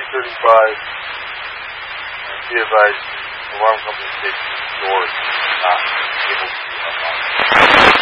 and be advised the alarm company station door is not able to unlock.